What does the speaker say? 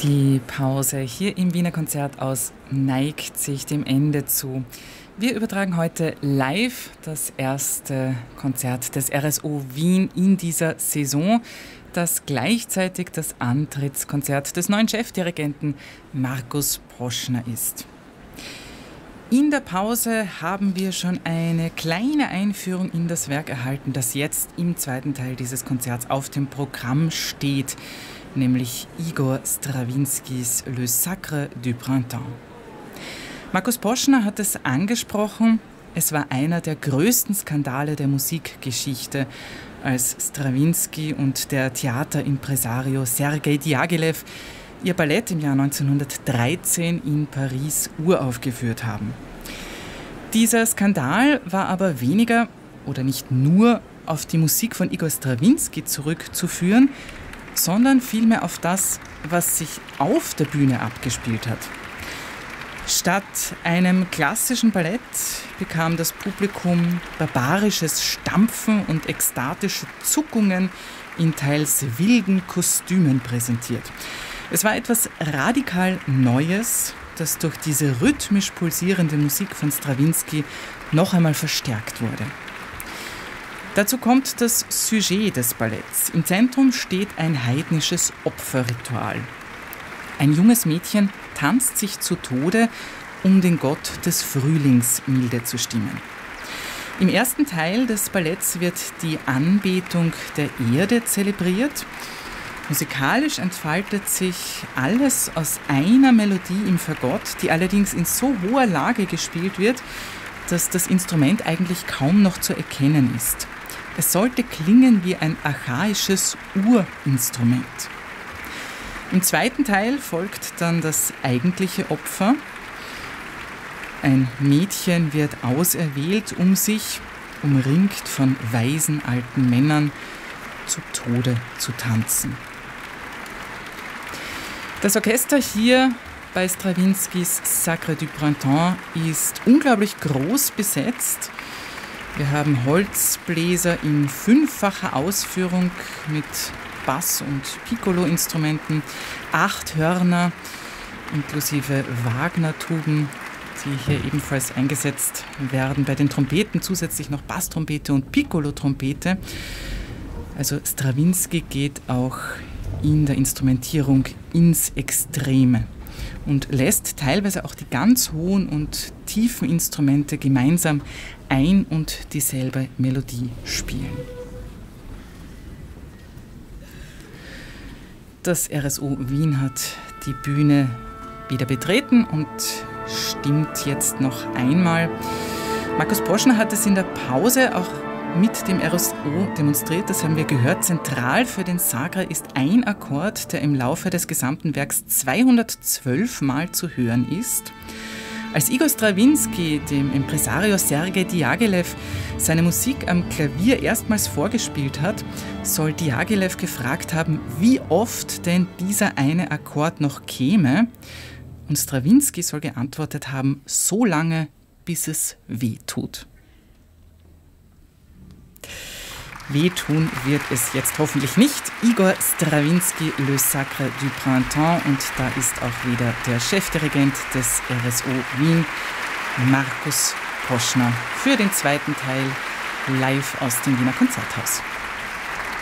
Die Pause hier im Wiener Konzerthaus neigt sich dem Ende zu. Wir übertragen heute live das erste Konzert des RSO Wien in dieser Saison, das gleichzeitig das Antrittskonzert des neuen Chefdirigenten Markus Poschner ist. In der Pause haben wir schon eine kleine Einführung in das Werk erhalten, das jetzt im zweiten Teil dieses Konzerts auf dem Programm steht, nämlich Igor Strawinskys Le Sacre du Printemps. Markus Poschner hat es angesprochen, es war einer der größten Skandale der Musikgeschichte, als Strawinsky und der Theaterimpresario Sergei Diaghilev ihr Ballett im Jahr 1913 in Paris uraufgeführt haben. Dieser Skandal war aber weniger oder nicht nur auf die Musik von Igor Strawinsky zurückzuführen, sondern vielmehr auf das, was sich auf der Bühne abgespielt hat. Statt einem klassischen Ballett bekam das Publikum barbarisches Stampfen und ekstatische Zuckungen in teils wilden Kostümen präsentiert. Es war etwas radikal Neues, das durch diese rhythmisch pulsierende Musik von Strawinsky noch einmal verstärkt wurde. Dazu kommt das Sujet des Balletts. Im Zentrum steht ein heidnisches Opferritual. Ein junges Mädchen tanzt sich zu Tode, um den Gott des Frühlings milde zu stimmen. Im ersten Teil des Balletts wird die Anbetung der Erde zelebriert. Musikalisch entfaltet sich alles aus einer Melodie im Fagott, die allerdings in so hoher Lage gespielt wird, dass das Instrument eigentlich kaum noch zu erkennen ist. Es sollte klingen wie ein archaisches Urinstrument. Im zweiten Teil folgt dann das eigentliche Opfer. Ein Mädchen wird auserwählt, um sich, umringt von weisen alten Männern, zu Tode zu tanzen. Das Orchester hier bei Strawinskys Sacre du Printemps ist unglaublich groß besetzt. Wir haben Holzbläser in 5-facher Ausführung mit Bass- und Piccolo-Instrumenten, 8 Hörner inklusive Wagner-Tuben, die hier ebenfalls eingesetzt werden. Bei den Trompeten zusätzlich noch Basstrompete und Piccolo-Trompete. Also Strawinsky geht auch in der Instrumentierung ins Extreme und lässt teilweise auch die ganz hohen und tiefen Instrumente gemeinsam ein und dieselbe Melodie spielen. Das RSO Wien hat die Bühne wieder betreten und stimmt jetzt noch einmal. Markus Poschner hat es in der Pause auch mit dem RSO demonstriert, das haben wir gehört. Zentral für den Sacre ist ein Akkord, der im Laufe des gesamten Werks 212 Mal zu hören ist. Als Igor Strawinsky dem Impresario Sergei Diaghilev seine Musik am Klavier erstmals vorgespielt hat, soll Diaghilev gefragt haben, wie oft denn dieser eine Akkord noch käme. Und Strawinsky soll geantwortet haben, so lange, bis es weh tut. Wehtun wird es jetzt hoffentlich nicht. Igor Strawinsky, Le Sacre du Printemps. Und da ist auch wieder der Chefdirigent des RSO Wien, Markus Poschner, für den zweiten Teil live aus dem Wiener Konzerthaus.